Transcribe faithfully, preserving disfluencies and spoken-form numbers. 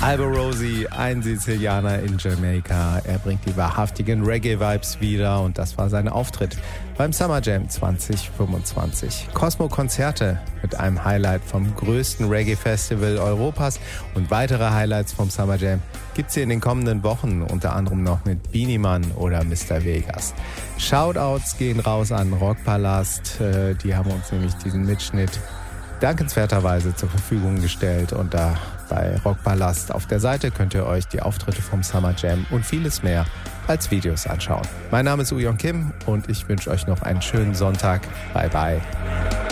Alborosie, ein Sizilianer in Jamaika. Er bringt die wahrhaftigen Reggae-Vibes wieder und das war sein Auftritt beim Summer Jam zwanzig fünfundzwanzig. Cosmo-Konzerte mit einem Highlight vom größten Reggae-Festival Europas und weitere Highlights vom Summer Jam gibt's hier in den kommenden Wochen, unter anderem noch mit Beenie Man oder Mister Vegas. Shoutouts gehen raus an Rockpalast, die haben uns nämlich diesen Mitschnitt dankenswerterweise zur Verfügung gestellt und da bei Rockpalast auf der Seite könnt ihr euch die Auftritte vom Summer Jam und vieles mehr als Videos anschauen. Mein Name ist Ujon Kim und ich wünsche euch noch einen schönen Sonntag. Bye bye.